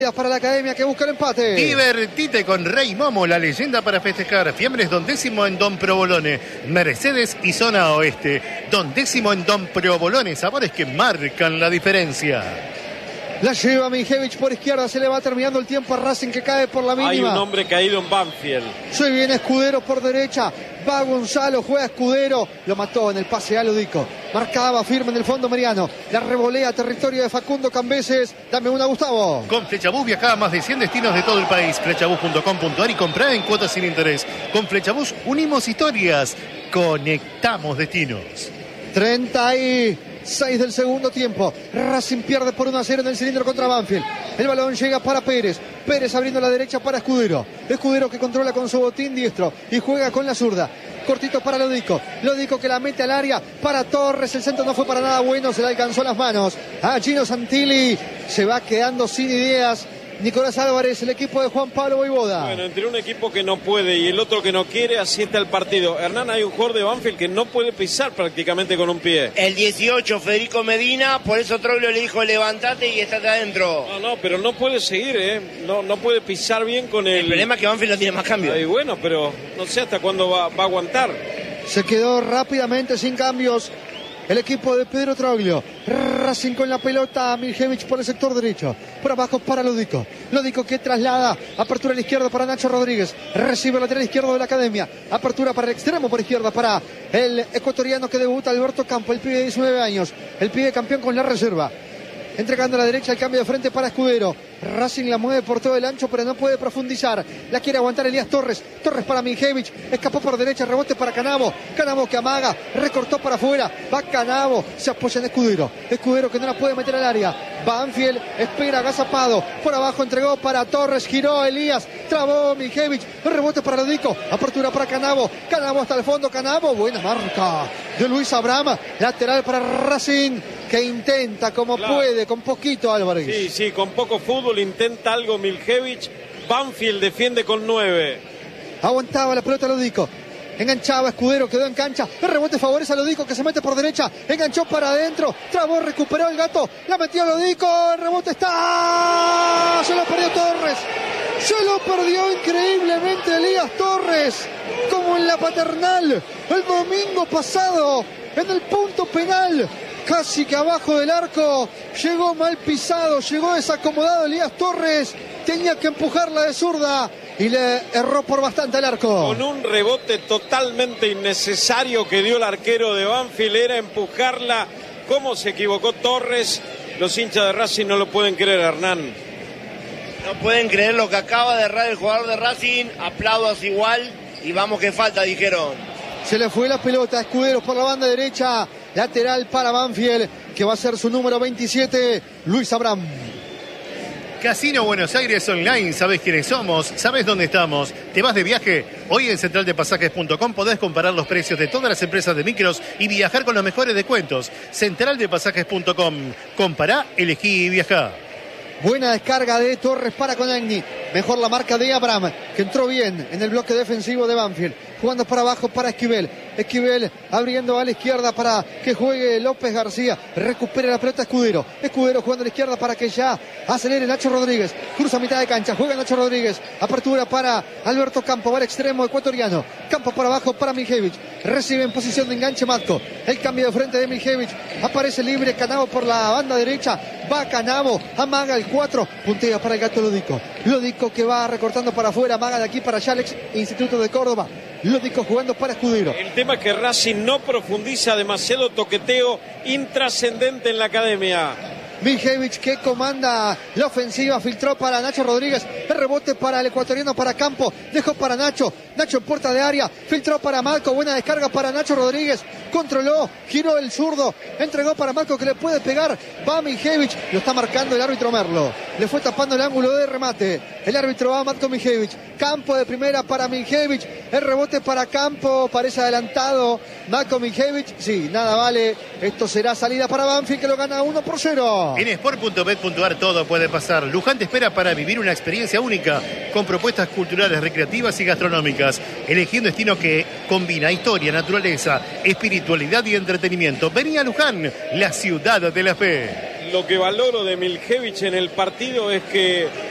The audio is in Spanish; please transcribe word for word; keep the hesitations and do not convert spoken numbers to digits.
Para la academia que busca el empate. Divertite con Rey Momo, la leyenda para festejar. Fiambres Don Décimo en Don Provolone. Mercedes y zona oeste. Don Décimo en Don Provolone. Sabores que marcan la diferencia. La lleva Mijevich por izquierda, se le va terminando el tiempo a Racing que cae por la mínima. Hay un hombre caído en Banfield. Se viene Escudero por derecha, va Gonzalo, juega Escudero, lo mató en el pase a Ludico. Marcaba firme en el fondo Mariano, la revolea a territorio de Facundo Cambeses. Dame una, Gustavo. Con Flechabús viaja a más de cien destinos de todo el país. Flechabús punto com punto ar y comprá en cuotas sin interés. Con Flechabús unimos historias, conectamos destinos. treinta y seis del segundo tiempo. Racing pierde por uno a cero en el cilindro contra Banfield. El balón llega para Pérez. Pérez abriendo la derecha para Escudero. Escudero que controla con su botín diestro y juega con la zurda. Cortito para Lodico. Lodico que la mete al área para Torres. El centro no fue para nada bueno. Se le alcanzó las manos a Gino Santilli. Se va quedando sin ideas Nicolás Álvarez, el equipo de Juan Pablo Voivoda. Bueno, entre un equipo que no puede y el otro que no quiere, así está el partido. Hernán, hay un jugador de Banfield que no puede pisar prácticamente con un pie. El dieciocho, Federico Medina, por eso Troglio le dijo levantate y estate adentro. No, no, pero no puede seguir, ¿eh? No, no puede pisar bien con el... El problema es que Banfield no tiene más cambio. Ay, bueno, pero no sé hasta cuándo va, va a aguantar. Se quedó rápidamente sin cambios el equipo de Pedro Troglio. Racing con la pelota, Mijevich por el sector derecho, por abajo para Lodico. Lodico que traslada, apertura a la izquierda para Nacho Rodríguez, recibe el lateral izquierdo de la academia, apertura para el extremo por izquierda para el ecuatoriano que debuta, Alberto Campo, el pibe de diecinueve años, el pibe campeón con la reserva. Entregando a la derecha el cambio de frente para Escudero. Racing la mueve por todo el ancho, pero no puede profundizar. La quiere aguantar Elías Torres. Torres para Mijevich. Escapó por derecha, rebote para Canavo. Canavo que amaga, recortó para afuera. Va Canavo, se apoya en Escudero. Escudero que no la puede meter al área. Banfield espera, agazapado. Por abajo entregó para Torres, giró Elías. Trabó Mijevich. Rebote para Lodico. Apertura para Canavo. Canavo hasta el fondo. Canavo, buena marca de Luis Abraham. Lateral para Racing, que intenta como claro. puede, con poquito Álvarez. Sí, sí, con poco fútbol intenta algo Mijevich. Banfield defiende con nueve. Aguantaba la pelota Lodico. Enganchaba Escudero, quedó en cancha. El rebote favorece a Lodico que se mete por derecha. Enganchó para adentro. Trabó, recuperó el gato. La metió Lodico. El rebote está. Se lo perdió Torres. Se lo perdió increíblemente Elías Torres. Como en la Paternal el domingo pasado. En el punto penal. Casi que abajo del arco, llegó mal pisado, llegó desacomodado Elías Torres, tenía que empujarla de zurda y le erró por bastante al arco. Con un rebote totalmente innecesario que dio el arquero de Banfield, era empujarla. ¿Cómo se equivocó Torres? Los hinchas de Racing no lo pueden creer, Hernán. No pueden creer lo que acaba de errar el jugador de Racing, aplaudos igual y vamos que falta, dijeron. Se le fue la pelota a Escudero por la banda derecha. Lateral para Banfield, que va a ser su número veintisiete, Luis Abraham. Casino Buenos Aires Online, ¿sabes quiénes somos? ¿Sabes dónde estamos? ¿Te vas de viaje? Hoy en central de pasajes punto com podés comparar los precios de todas las empresas de micros y viajar con los mejores descuentos. central de pasajes punto com. Compará, elegí y viajá. Buena descarga de Torres para Conagni. Mejor la marca de Abraham, que entró bien en el bloque defensivo de Banfield. Jugando para abajo para Esquivel. Esquivel abriendo a la izquierda para que juegue López García. Recupera la pelota Escudero. Escudero jugando a la izquierda para que ya acelere Nacho Rodríguez. Cruza mitad de cancha. Juega Nacho Rodríguez. Apertura para Alberto Campo. Va al extremo ecuatoriano. Campo por abajo para Mijevich. Recibe en posición de enganche Matco. El cambio de frente de Mijevich. Aparece libre Canavo por la banda derecha. Va Canavo. Amaga el cuatro. Puntea para el gato Lodico. Lodico que va recortando para afuera. Amaga de aquí para Yalex, Instituto de Córdoba. Lodico jugando para Escudero. El tema es que Racing no profundiza, demasiado toqueteo intrascendente en la academia. Mijevich que comanda la ofensiva, filtró para Nacho Rodríguez, el rebote para el ecuatoriano, para Campo, dejó para Nacho, Nacho en puerta de área, filtró para Marco, buena descarga para Nacho Rodríguez, controló, giró el zurdo, entregó para Marco que le puede pegar, va Mijevich, lo está marcando el árbitro Merlo, le fue tapando el ángulo de remate, el árbitro va a Marco Mijevich, Campo de primera para Mijevich, el rebote para Campo, parece adelantado, Marco Mijevich, sí, nada vale, esto será salida para Banfield que lo gana uno por cero. En sport punto bet punto ar todo puede pasar. Luján te espera para vivir una experiencia única con propuestas culturales, recreativas y gastronómicas. Elegí un destino que combina historia, naturaleza, espiritualidad y entretenimiento. Vení a Luján, la ciudad de la fe. Lo que valoro de Mijevich en el partido es que